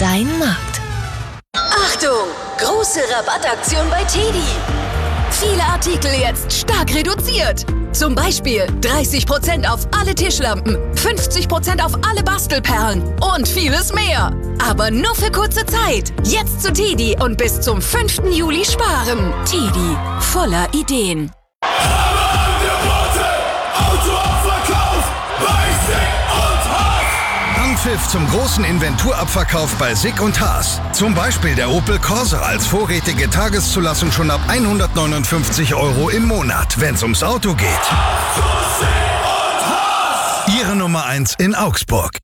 Dein Markt. Achtung! Große Rabattaktion bei TEDi. Viele Artikel jetzt stark reduziert. Zum Beispiel 30% auf alle Tischlampen, 50% auf alle Bastelperlen und vieles mehr. Aber nur für kurze Zeit. Jetzt zu TEDi und bis zum 5. Juli sparen. TEDi, voller Ideen. Anpfiff zum großen Inventurabverkauf bei SICK und Haas. Zum Beispiel der Opel Corsa als vorrätige Tageszulassung schon ab 159 € im Monat, wenn es ums Auto geht. Ihre Nummer 1 in Augsburg.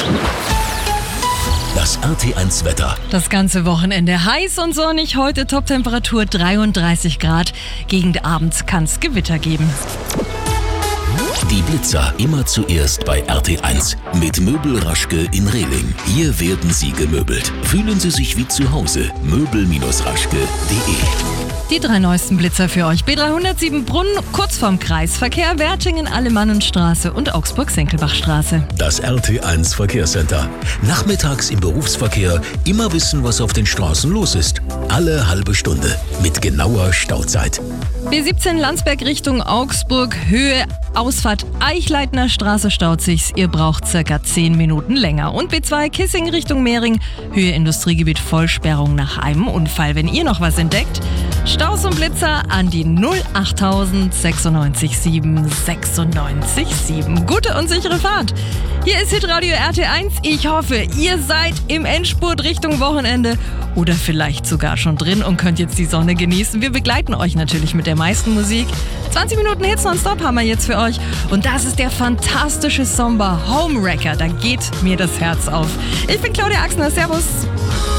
Das RT1 Wetter. Das ganze Wochenende heiß und sonnig. Heute Toptemperatur 33 Grad. Gegen abends kann es Gewitter geben. Die Blitzer immer zuerst bei RT1 mit Möbel Raschke in Rehling. Hier werden Sie gemöbelt. Fühlen Sie sich wie zu Hause. Möbel-raschke.de. Die 3 neuesten Blitzer für euch. B307 Brunn, kurz vorm Kreisverkehr, Wertingen, Alemannenstraße und Augsburg-Senckelbachstraße. Das RT1 Verkehrscenter. Nachmittags im Berufsverkehr immer wissen, was auf den Straßen los ist. Alle halbe Stunde mit genauer Stauzeit. B17 Landsberg Richtung Augsburg, Höhe Ausfahrt Eichleitner Straße staut sich's. Ihr braucht circa 10 Minuten länger. Und B2 Kissing Richtung Mehring, Höhe Industriegebiet Vollsperrung nach einem Unfall. Wenn ihr noch was entdeckt, Staus und Blitzer an die 08000 96 7 96 7. Gute und sichere Fahrt. Hier ist Hitradio RT1. Ich hoffe, ihr seid im Endspurt Richtung Wochenende oder vielleicht sogar schon drin und könnt jetzt die Sonne genießen. Wir begleiten euch natürlich mit der meisten Musik. 20 Minuten Hits nonstop haben wir jetzt für euch. Und das ist der fantastische Somber Homewrecker. Da geht mir das Herz auf. Ich bin Claudia Axner. Servus.